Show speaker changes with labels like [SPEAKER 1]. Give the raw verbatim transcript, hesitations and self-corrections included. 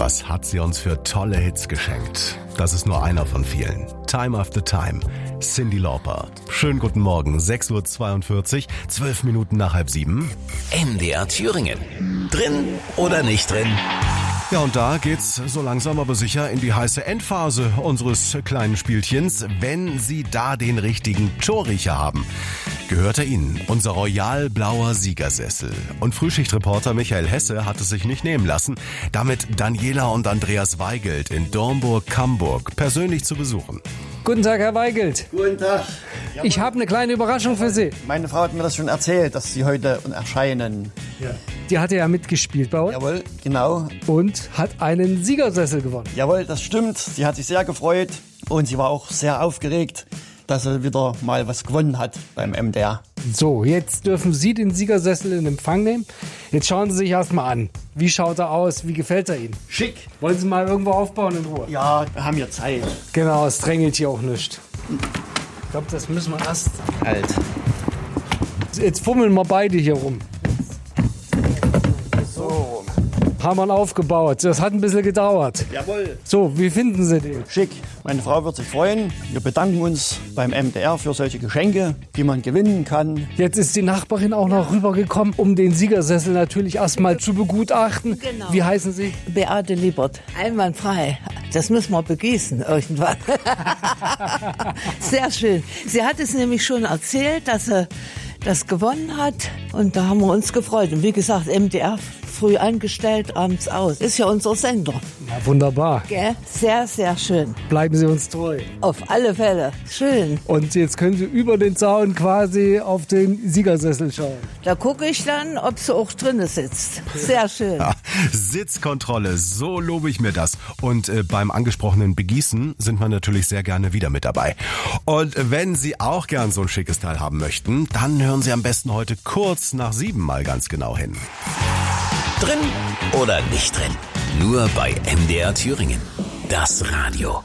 [SPEAKER 1] Was hat sie uns für tolle Hits geschenkt? Das ist nur einer von vielen. Time After Time, Cyndi Lauper. Schönen guten Morgen, sechs Uhr zweiundvierzig, zwölf Minuten nach halb sieben.
[SPEAKER 2] M D R Thüringen. Drin oder nicht drin?
[SPEAKER 1] Ja, und da geht's so langsam aber sicher in die heiße Endphase unseres kleinen Spielchens. Wenn Sie da den richtigen Torriecher haben, gehört er Ihnen, unser royal blauer Siegersessel. Und Frühschichtreporter Michael Hesse hat es sich nicht nehmen lassen, damit Daniela und Andreas Weigelt in Dornburg-Camburg persönlich zu besuchen.
[SPEAKER 3] Guten Tag, Herr Weigelt.
[SPEAKER 4] Guten Tag.
[SPEAKER 3] Ich habe eine kleine Überraschung für Sie.
[SPEAKER 4] Meine Frau hat mir das schon erzählt, dass Sie heute erscheinen.
[SPEAKER 3] Ja. Die hatte ja mitgespielt bei uns.
[SPEAKER 4] Jawohl, genau.
[SPEAKER 3] Und hat einen Siegersessel gewonnen.
[SPEAKER 4] Jawohl, das stimmt. Sie hat sich sehr gefreut und sie war auch sehr aufgeregt, dass sie wieder mal was gewonnen hat beim M D R.
[SPEAKER 3] So, jetzt dürfen Sie den Siegersessel in Empfang nehmen. Jetzt schauen Sie sich erstmal an. Wie schaut er aus? Wie gefällt er Ihnen?
[SPEAKER 4] Schick.
[SPEAKER 3] Wollen Sie mal irgendwo aufbauen in Ruhe?
[SPEAKER 4] Ja, wir haben ja Zeit.
[SPEAKER 3] Genau, es drängelt hier auch nicht. Ich glaube, das müssen wir erst...
[SPEAKER 4] Halt.
[SPEAKER 3] Jetzt fummeln wir beide hier rum.
[SPEAKER 4] So.
[SPEAKER 3] Haben wir ihn aufgebaut. Das hat ein bisschen gedauert.
[SPEAKER 4] Jawohl.
[SPEAKER 3] So, wie finden Sie den?
[SPEAKER 4] Schick. Meine Frau wird sich freuen. Wir bedanken uns beim M D R für solche Geschenke, die man gewinnen kann.
[SPEAKER 3] Jetzt ist die Nachbarin auch noch rübergekommen, um den Siegersessel natürlich erstmal zu begutachten.
[SPEAKER 5] Genau.
[SPEAKER 3] Wie heißen Sie?
[SPEAKER 5] Beate Liebert. Einwandfrei. Das müssen wir begießen irgendwann. Sehr schön. Sie hat es nämlich schon erzählt, dass sie das gewonnen hat. Und da haben wir uns gefreut. Und wie gesagt, M D R früh angestellt, abends aus. Ist ja unser Sender.
[SPEAKER 3] Ja, wunderbar.
[SPEAKER 5] Gell? Sehr, sehr schön.
[SPEAKER 3] Bleiben Sie uns treu.
[SPEAKER 5] Auf alle Fälle. Schön.
[SPEAKER 3] Und jetzt können Sie über den Zaun quasi auf den Siegersessel schauen.
[SPEAKER 5] Da gucke ich dann, ob sie auch drin sitzt. Sehr schön.
[SPEAKER 1] Ja, Sitzkontrolle, so lobe ich mir das. Und äh, beim angesprochenen Begießen sind wir natürlich sehr gerne wieder mit dabei. Und wenn Sie auch gern so ein schickes Teil haben möchten, dann hören Sie am besten heute kurz nach sieben mal ganz genau hin.
[SPEAKER 2] Drin oder nicht drin? Nur bei M D R Thüringen. Das Radio.